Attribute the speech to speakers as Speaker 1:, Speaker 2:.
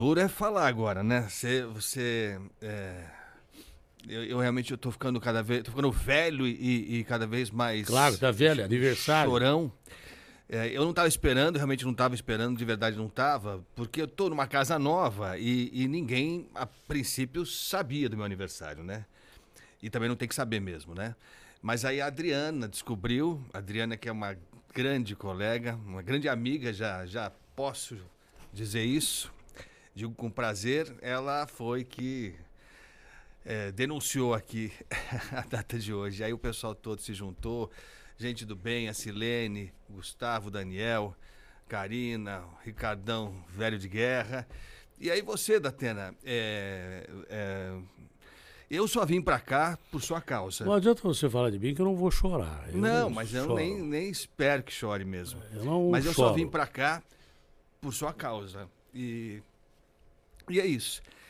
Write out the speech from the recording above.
Speaker 1: Duro é falar agora, né? Eu realmente tô ficando tô ficando velho e cada vez
Speaker 2: Claro,
Speaker 1: mais
Speaker 2: tá velho, aniversário.
Speaker 1: chorão. Eu não estava esperando, realmente não estava esperando, de verdade não estava, porque eu tô numa casa nova e ninguém, a princípio, sabia do meu aniversário, né? E também não tem que saber mesmo, né? Mas aí a Adriana descobriu, a Adriana que é uma grande colega, uma grande amiga, já posso dizer isso, digo com prazer, ela foi que denunciou aqui a data de hoje. Aí o pessoal todo se juntou, gente do bem, a Silene, Gustavo, Daniel, Karina, Ricardão, velho de guerra. E aí você, Datena, eu só vim pra cá por sua causa.
Speaker 2: Não adianta você falar de mim que eu não vou chorar. Eu
Speaker 1: Não,
Speaker 2: não
Speaker 1: mas eu
Speaker 2: choro.
Speaker 1: nem espero que chore mesmo.
Speaker 2: Eu não
Speaker 1: Mas eu só vim
Speaker 2: choro.
Speaker 1: pra cá por sua causa. E é isso.